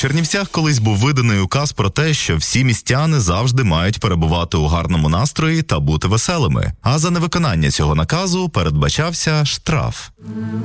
Чернівцях колись був виданий указ про те, що всі містяни завжди мають перебувати у гарному настрої та бути веселими. А за невиконання цього наказу передбачався штраф.